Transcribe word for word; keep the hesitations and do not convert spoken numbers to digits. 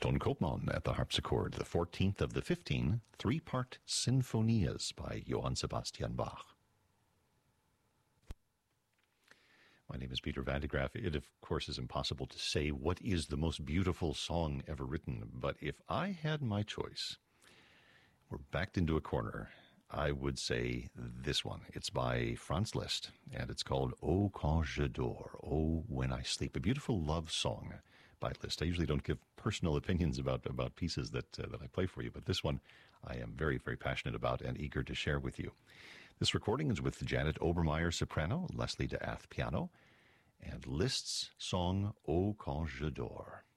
Ton Koopman at the harpsichord, the fourteenth of the fifteen three-part sinfonias by Johann Sebastian Bach. My name is Peter Van de Graaff. It, of course, is impossible to say what is the most beautiful song ever written, but if I had my choice, we're backed into a corner, I would say this one. It's by Franz Liszt, and it's called O Quand je dors, Oh When I Sleep, a beautiful love song by Liszt. I usually don't give personal opinions about, about pieces that, uh, that I play for you, but this one I am very, very passionate about and eager to share with you. This recording is with Janet Obermeyer, soprano, Leslie de Ath, piano, and Liszt's song O Quand je dors.